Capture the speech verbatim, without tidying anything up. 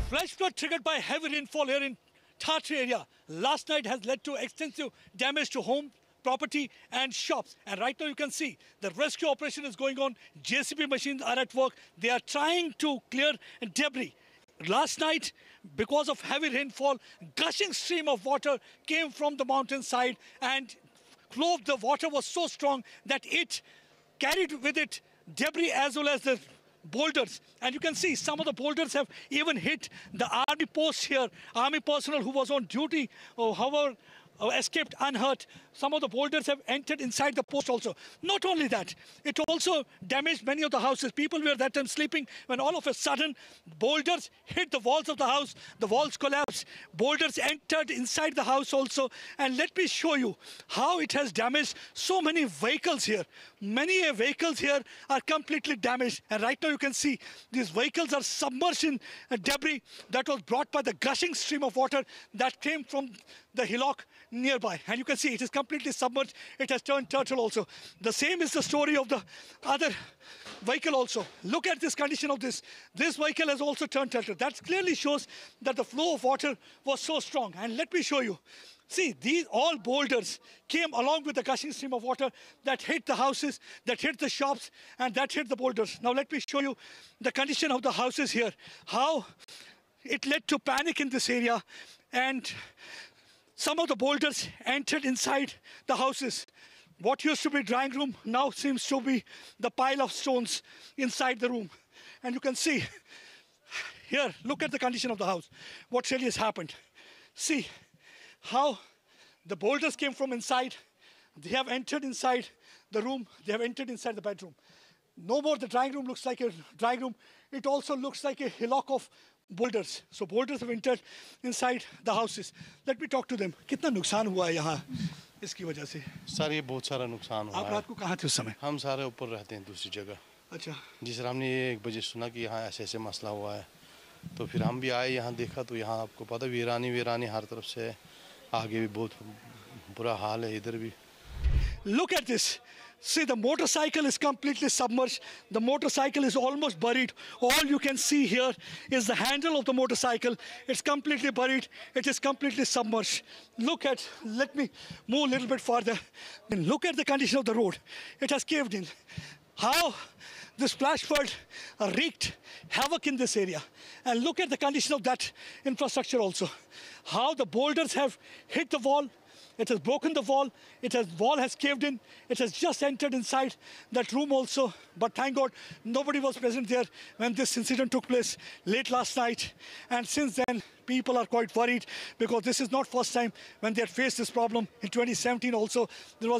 Flash flood triggered by heavy rainfall here in Thatri area last night has led to extensive damage to home, property and shops. And right now you can see the rescue operation is going on. J C B machines are at work. They are trying to clear debris. Last night, because of heavy rainfall, gushing stream of water came from the mountainside and flow of the water was so strong that it carried with it debris as well as the boulders. And you can see some of the boulders have even hit the army post here. Army personnel who was on duty, or however, uh, escaped unhurt. Some of the boulders have entered inside the post also. Not only that, it also damaged many of the houses. People were that time sleeping when all of a sudden boulders hit the walls of the house. The walls collapsed. Boulders entered inside the house also. And let me show you how it has damaged so many vehicles here. Many vehicles here are completely damaged. And right now you can see these vehicles are submerged in debris that was brought by the gushing stream of water that came from the hillock nearby. And you can see it is completely submerged. It has turned turtle also. The same is the story of the other vehicle also. Look at this condition of this. This vehicle has also turned turtle. That clearly shows that the flow of water was so strong. And let me show you. See, these all boulders came along with the gushing stream of water that hit the houses, that hit the shops, and that hit the boulders. Now let me show you the condition of the houses here. How it led to panic in this area, and some of the boulders entered inside the houses. What used to be drying room now seems to be the pile of stones inside the room. And you can see here, look at the condition of the house. What really has happened. See how the boulders came from inside. They have entered inside the room. They have entered inside the bedroom. No more the drying room looks like a drying room. It also looks like a hillock of boulders. So boulders have entered inside the houses. Let me talk to them. कितना नुकसान हुआ है यहाँ इसकी वजह से? Sir ये बहुत सारा नुकसान हुआ है। आप रात को कहाँ थे उस समय? हम सारे ऊपर रहते हैं दूसरी जगह। अच्छा। जिस हमने ये एक बजे सुना कि यहाँ ऐसे ऐसे मसला हुआ है, तो फिर हम भी आए यहाँ देखा तो यहाँ आपको पता वीरानी वीरानी हर तरफ से, आगे भी बहुत बुरा हाल है इधर भी। Look at this. See, the motorcycle is completely submerged. The motorcycle is almost buried. All you can see here is the handle of the motorcycle. It's completely buried. It is completely submerged. Look at, let me move a little bit further. And look at the condition of the road. It has caved in. How this flash flood wreaked havoc in this area. And look at the condition of that infrastructure also. How the boulders have hit the wall. It has broken the wall. It has wall has caved in. It has just entered inside that room also. But thank God, nobody was present there when this incident took place late last night. And since then, people are quite worried because this is not first time when they had faced this problem. In twenty seventeen also, there was